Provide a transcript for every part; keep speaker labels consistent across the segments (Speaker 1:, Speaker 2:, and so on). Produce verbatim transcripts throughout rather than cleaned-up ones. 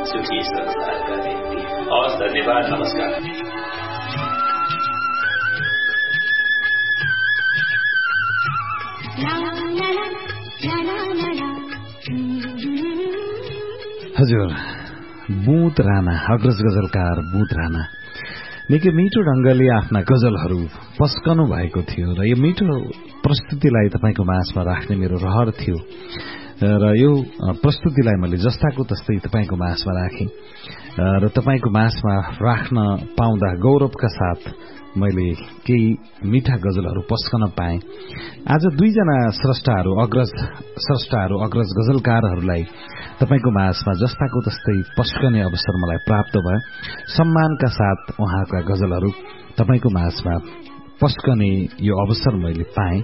Speaker 1: सुखी संसारका निम्ति। हवस्, धन्यवाद, नमस्कार।
Speaker 2: हजुर, बुत राणा, अग्रज गजलकार बुत राणा निकै मिठो ढंगले आफ्ना गजलहरू पस्कनु भएको थियो र यो मिठो प्रस्तुतिलाई तपाईको माझमा राख्ने मेरो रहर थियो र यो प्रस्तुतिलाई मैले जस्ताको तस्तै तपाईको माझमा राखेँ र तपाईको माझमा राख्न पाउँदा गौरवका साथ मैले केही मिठा गजलहरू पस्कन पाएँ। आज दुईजना स्रष्टाहरू, अग्रज स्रष्टाहरू, अग्रज गजलकारहरूलाई तपाईको माझमा जस्ताको तस्तै पस्कने अवसर मलाई प्राप्त भयो। सम्मानका साथ उहाँका गजलहरू तपाईको माझमा पस्कने यो अवसर मैले पाएँ।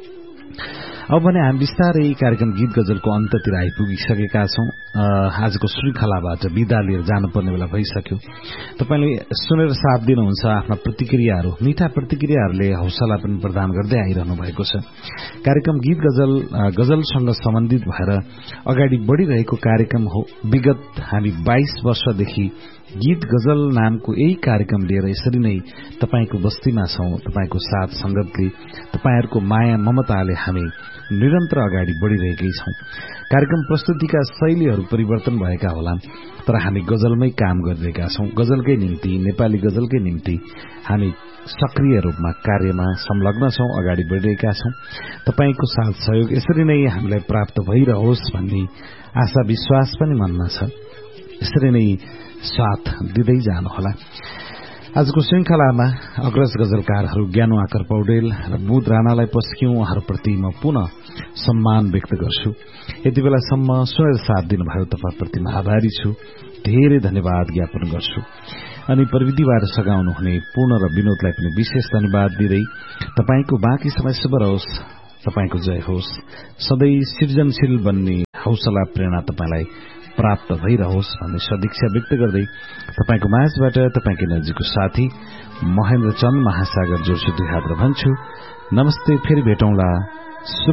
Speaker 2: अब भने हामी बिस्तारै कार्यक्रम गीत गजलको अन्ततिर आइपुगिसकेका छौं। आजको श्रृंखलाबाट विदा लिएर जानुपर्ने बेला भइसक्यो। तपाईले सुनेर साथ दिनुहुन्छ, आफ्ना प्रतिक्रियाहरू, मिठा प्रतिक्रियाहरूले हौसला पनि प्रदान गर्दै आइरहनु भएको छ। कार्यक्रम गीत गजल गजलसँग सम्बन्धित भएर अगाडि बढ़िरहेको कार्यक्रम हो। विगत हामी बाइस वर्षदेखि गीत गजल नामको यही कार्यक्रम लिएर यसरी नै तपाईको बस्तीमा छौं। तपाईको साथ संगतले, तपाईहरुको माया ममताले हामी निरन्तर अगाडि बढ़िरहेकै छौं। कार्यक्रम प्रस्तुतिका शैलीहरू परिवर्तन भएका होलान्, तर हामी गजलमै काम गरिरहेका छौं। गजलकै निम्ति, नेपाली गजलकै निम्ति हामी सक्रिय रूपमा कार्यमा संलग्न छौं, अगाडि बढ़िरहेका छौं। तपाईको साथ सहयोग यसरी नै हामीलाई प्राप्त भइरहोस् भन्ने आशा विश्वास पनि मनमा छ। यसरी नै साथ दिँदै जानुहोला। आजको श्रृंखलामा अग्रज गजलकारहरू ज्ञानु आकर पौडेल र बुध राणालाई पस्क्यौं। उहाँहरूप्रति म पुनः सम्मान व्यक्त गर्छु। यति बेलासम्म सुनेर साथ दिनुभयो तपाईप्रति म आभारी छु। धेरै धन्यवाद ज्ञापन गर्छु। अनि प्रविधिबाट सघाउनु हुने पूर्ण र विनोदलाई पनि विशेष धन्यवाद दिँदै तपाईको बाँकी समय शुभ रहोस्, तपाईको जय होस्। सधैँ सृजनशील बन्ने हौसला प्रेरणा तपाईलाई प्राप्त भइरहोस् भन्ने सदिक्षा व्यक्त गर्दै तपाईको माझबाट तपाईकै नजिकको साथी महेन्द्र चन्द महासागर जोशी दुई हात भन्छु। नमस्ते, फेरि भेटौँला।